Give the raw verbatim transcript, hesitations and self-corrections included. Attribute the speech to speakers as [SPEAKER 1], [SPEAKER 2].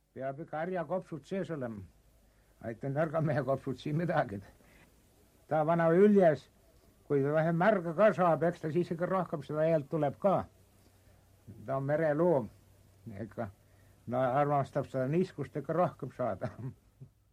[SPEAKER 1] peab ikka harjakopsud sees olema. Aitan nõrga mehe kopsud siin midagi. Ta vana üljes, kui ta vähe märga ka saab, eks ta siis ikka rohkem seda häält tuleb ka. Ta on mereloom. Ega, no armastab seda niiskust ikka rohkem saada.